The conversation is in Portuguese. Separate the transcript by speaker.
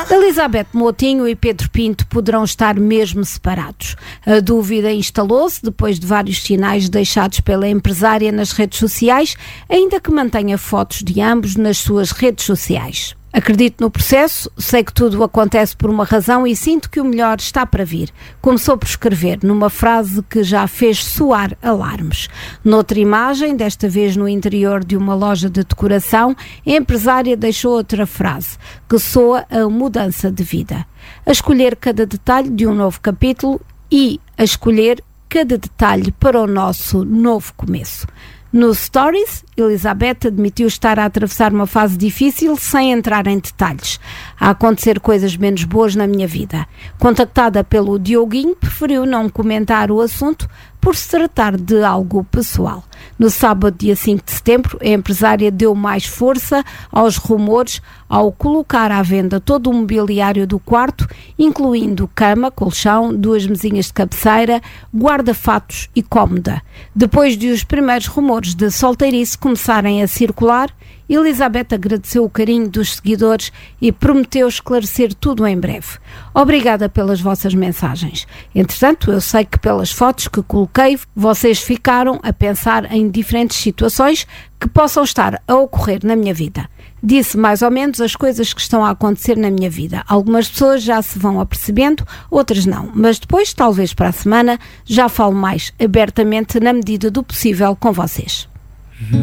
Speaker 1: Elizabeth Moutinho e Pedro Pinto poderão estar mesmo separados. A dúvida instalou-se depois de vários sinais deixados pela empresária nas redes sociais, ainda que mantenha fotos de ambos nas suas redes sociais. Acredito no processo, sei que tudo acontece por uma razão e sinto que o melhor está para vir. Começou por escrever numa frase que já fez soar alarmes. Noutra imagem, desta vez no interior de uma loja de decoração, a empresária deixou outra frase, que soa a mudança de vida. A escolher cada detalhe de um novo capítulo e a escolher cada detalhe para o nosso novo começo. No Stories, Elizabeth admitiu estar a atravessar uma fase difícil sem entrar em detalhes. A acontecer coisas menos boas na minha vida. Contactada pelo Dioguinho, preferiu não comentar o assunto por se tratar de algo pessoal. No sábado, dia 5 de setembro, a empresária deu mais força aos rumores ao colocar à venda todo o mobiliário do quarto, incluindo cama, colchão, 2 mesinhas de cabeceira, guarda-fatos e cômoda. Depois de os primeiros rumores de solteirice começarem a circular, Elizabeth agradeceu o carinho dos seguidores e prometeu esclarecer tudo em breve. Obrigada pelas vossas mensagens. Entretanto, eu sei que pelas fotos que coloquei, vocês ficaram a pensar em diferentes situações que possam estar a ocorrer na minha vida. Disse mais ou menos as coisas que estão a acontecer na minha vida. Algumas pessoas já se vão apercebendo, outras não. Mas depois, talvez para a semana, já falo mais abertamente na medida do possível com vocês.